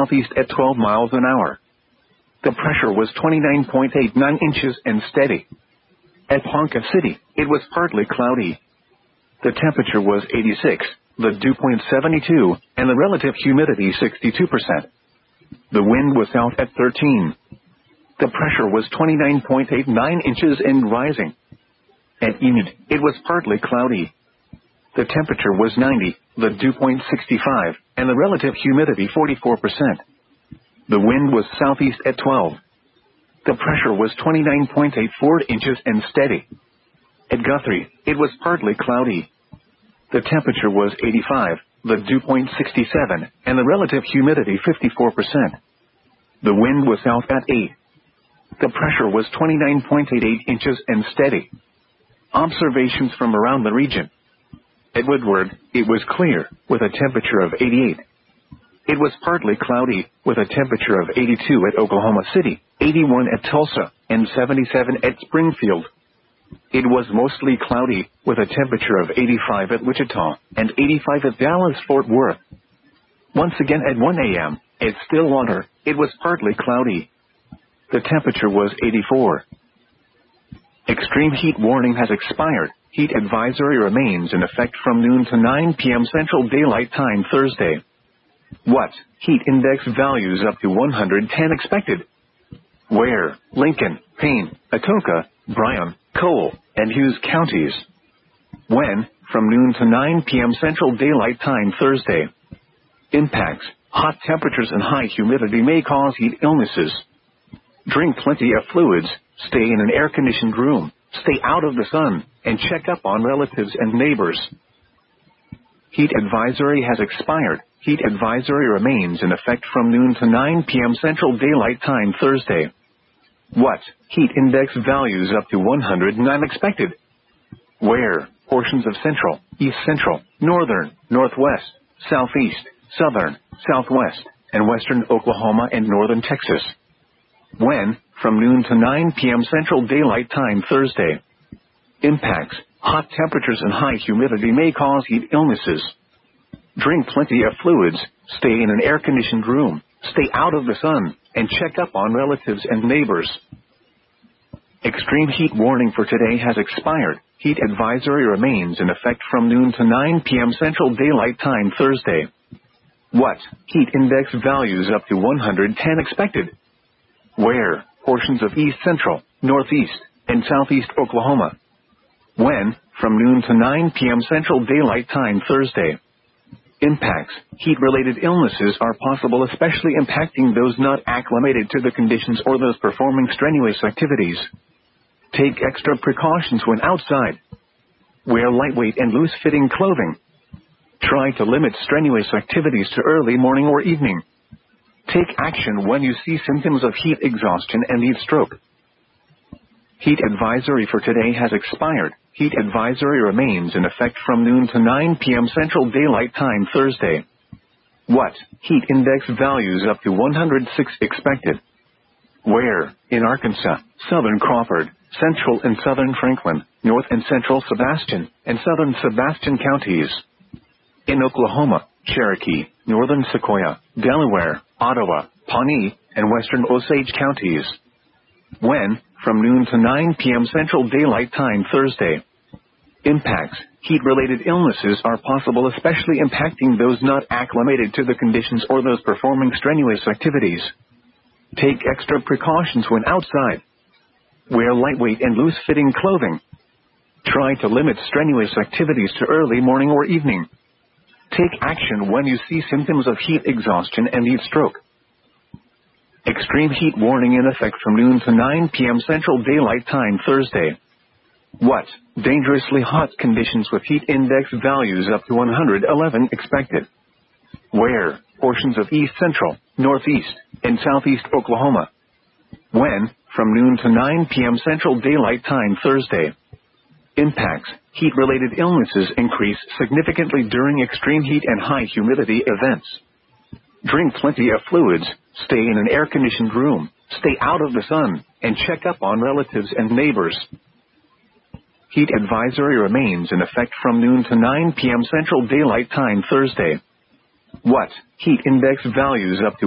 southeast at 12 miles an hour. The pressure was 29.89 inches and steady. At Ponca City, it was partly cloudy. The temperature was 86, the dew point 72, and the relative humidity 62%. The wind was south at 13. The pressure was 29.89 inches and rising. At Enid, it was partly cloudy. The temperature was 90, the dew point 65, and the relative humidity 44%. The wind was southeast at 12. The pressure was 29.84 inches and steady. At Guthrie, it was partly cloudy. The temperature was 85, the dew point 67, and the relative humidity 54%. The wind was south at 8. The pressure was 29.88 inches and steady. Observations from around the region. At Woodward, it was clear, with a temperature of 88. It was partly cloudy, with a temperature of 82 at Oklahoma City, 81 at Tulsa, and 77 at Springfield. It was mostly cloudy, with a temperature of 85 at Wichita, and 85 at Dallas-Fort Worth. Once again at 1 a.m., at Stillwater, it was partly cloudy. The temperature was 84. Extreme heat warning has expired. Heat advisory remains in effect from noon to 9 p.m. Central Daylight Time Thursday. What? Heat index values up to 110 expected. Where? Lincoln, Payne, Atoka, Bryan, Cole, and Hughes counties. When? From noon to 9 p.m. Central Daylight Time Thursday. Impacts. Hot temperatures and high humidity may cause heat illnesses. Drink plenty of fluids, stay in an air-conditioned room, stay out of the sun, and check up on relatives and neighbors. Heat advisory has expired. Heat advisory remains in effect from noon to 9 p.m. Central Daylight Time Thursday. What? Heat index values up to 109 expected. Where? Portions of central, east central, northern, northwest, southeast, southern, southwest, and western Oklahoma and northern Texas. When? From noon to 9 p.m. Central Daylight Time Thursday. Impacts. Hot temperatures and high humidity may cause heat illnesses. Drink plenty of fluids, stay in an air-conditioned room, stay out of the sun, and check up on relatives and neighbors. Extreme heat warning for today has expired. Heat advisory remains in effect from noon to 9 p.m. Central Daylight Time Thursday. What? Heat index values up to 110 expected. Where? Portions of east central, northeast, and southeast Oklahoma. When? From noon to 9 p.m. Central Daylight Time Thursday. Impacts. Heat-related illnesses are possible, especially impacting those not acclimated to the conditions or those performing strenuous activities. Take extra precautions when outside. Wear lightweight and loose-fitting clothing. Try to limit strenuous activities to early morning or evening. Take action when you see symptoms of heat exhaustion and heat stroke. Heat advisory for today has expired. Heat advisory remains in effect from noon to 9 p.m. Central Daylight Time Thursday. What? Heat index values up to 106 expected. Where? In Arkansas, southern Crawford, central and southern Franklin, north and central Sebastian, and southern Sebastian counties. In Oklahoma, Cherokee, northern Sequoia, Delaware, Ottawa, Pawnee, and western Osage counties. When? From noon to 9 p.m. Central Daylight Time Thursday. Impacts. Heat-related illnesses are possible, especially impacting those not acclimated to the conditions or those performing strenuous activities. Take extra precautions when outside. Wear lightweight and loose-fitting clothing. Try to limit strenuous activities to early morning or evening. Take action when you see symptoms of heat exhaustion and heat stroke. Extreme heat warning in effect from noon to 9 p.m. Central Daylight Time Thursday. What? Dangerously hot conditions with heat index values up to 111 expected. Where? Portions of east central, northeast, and southeast Oklahoma. When? From noon to 9 p.m. Central Daylight Time Thursday. Impacts. Heat-related illnesses increase significantly during extreme heat and high humidity events. Drink plenty of fluids, stay in an air-conditioned room, stay out of the sun, and check up on relatives and neighbors. Heat advisory remains in effect from noon to 9 p.m. Central Daylight Time Thursday. What? Heat index values up to